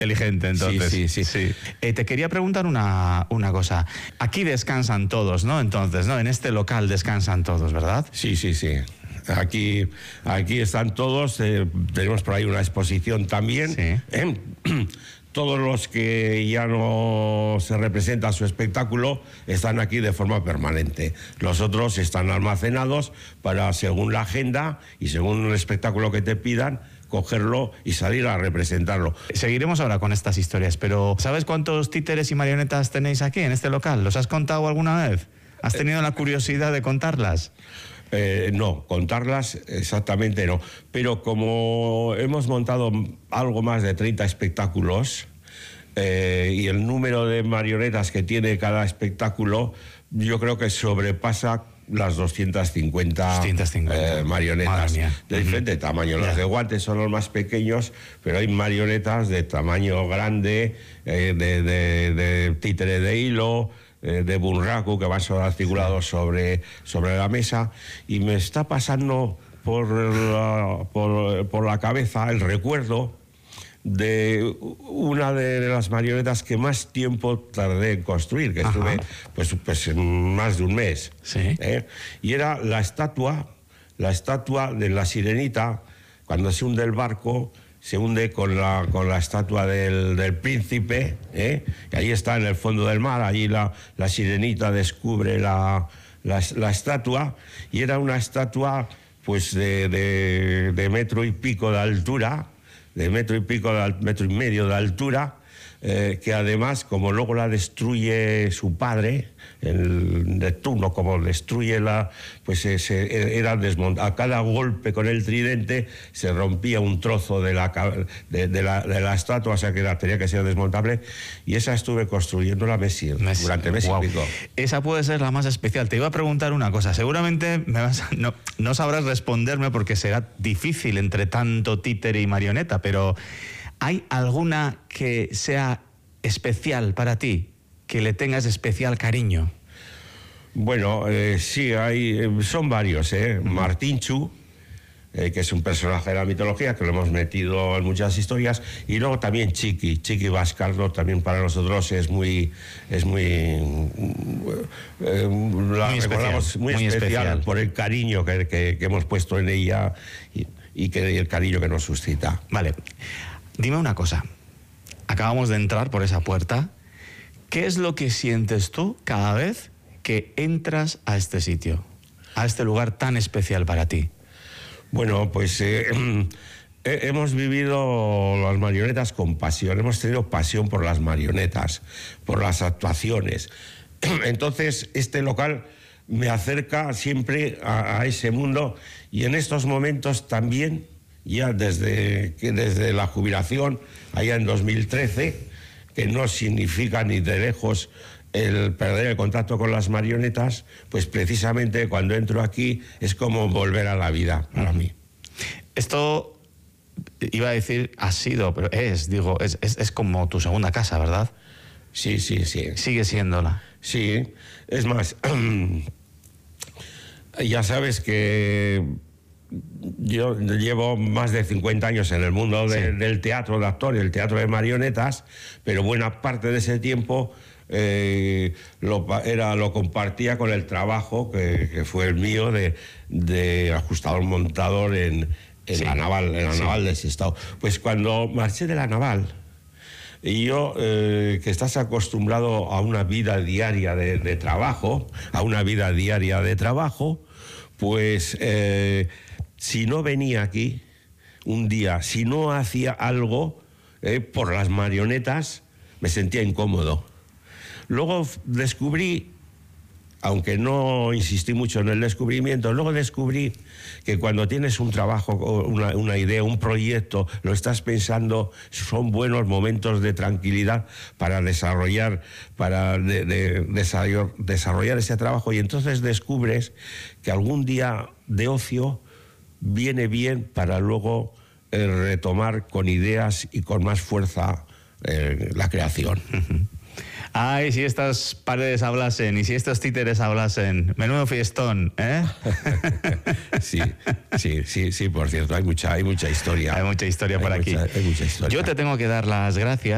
inteligente, entonces. Sí. Te quería preguntar una cosa. Aquí descansan todos, ¿no? Entonces, ¿no? En este local descansan todos, ¿verdad? Sí. Aquí están todos. Tenemos por ahí una exposición también. Sí. Todos los que ya no se representa su espectáculo están aquí de forma permanente. Los otros están almacenados para, según la agenda y según el espectáculo que te pidan, cogerlo y salir a representarlo. Seguiremos ahora con estas historias, pero ¿sabes cuántos títeres y marionetas tenéis aquí en este local? ¿Los has contado alguna vez? ¿Has tenido la curiosidad de contarlas? No, contarlas exactamente no. Pero como hemos montado algo más de 30 espectáculos y el número de marionetas que tiene cada espectáculo, yo creo que sobrepasa las 250 marionetas de diferente tamaño. Las de guantes son los más pequeños, pero hay marionetas de tamaño grande, de títere de hilo, de bunraku, que van articulados sobre la mesa, y me está pasando por la cabeza el recuerdo de una de las marionetas que más tiempo tardé en construir, que estuve pues más de un mes. Sí. Y era la estatua de la sirenita. Cuando se hunde el barco, se hunde con la estatua del príncipe, que ahí está en el fondo del mar. Allí la sirenita descubre la estatua, y era una estatua pues de metro y pico de altura, metro y medio de altura, que además, como luego la destruye su padre, el Neptuno, como destruye era desmontado. A cada golpe con el tridente se rompía un trozo de la estatua, o sea que tenía que ser desmontable, y esa estuve construyéndola durante mes y pico. Esa puede ser la más especial. Te iba a preguntar una cosa, seguramente no sabrás responderme porque será difícil entre tanto títere y marioneta, pero ¿hay alguna que sea especial para ti, que le tengas especial cariño? Bueno, sí, son varios. Martinchu, que es un personaje de la mitología, que lo hemos metido en muchas historias, y luego también Chiqui Bascardo, también para nosotros es muy especial por el cariño que hemos puesto en ella y el cariño que nos suscita. Vale. Dime una cosa, acabamos de entrar por esa puerta. ¿Qué es lo que sientes tú cada vez que entras a este sitio, a este lugar tan especial para ti? Bueno, pues hemos vivido las marionetas con pasión, hemos tenido pasión por las marionetas, por las actuaciones. Entonces, este local me acerca siempre a ese mundo, y en estos momentos también, ya desde la jubilación, allá en 2013, que no significa ni de lejos el perder el contacto con las marionetas, pues precisamente cuando entro aquí es como volver a la vida para mí. Esto, iba a decir, ha sido, pero es como tu segunda casa, ¿verdad? Sí. Sigue siéndola. Sí, es más, ya sabes que yo llevo más de 50 años en el mundo del teatro de actor y el teatro de marionetas, pero buena parte de ese tiempo lo compartía con el trabajo que fue el mío de ajustador montador en la naval, naval de Sestao. Pues cuando marché de la naval, y yo, que estás acostumbrado a una vida diaria de trabajo, pues si no venía aquí un día, si no hacía algo por las marionetas, me sentía incómodo. Luego descubrí, aunque no insistí mucho en el descubrimiento, luego descubrí que cuando tienes un trabajo, una idea, un proyecto, lo estás pensando, son buenos momentos de tranquilidad para desarrollar ese trabajo, y entonces descubres que algún día de ocio viene bien para luego retomar con ideas y con más fuerza la creación. Ay, si estas paredes hablasen y si estos títeres hablasen, menudo fiestón, ¿eh? Sí, por cierto, hay mucha historia. Hay mucha historia por aquí. Hay mucha historia. Yo te tengo que dar las gracias.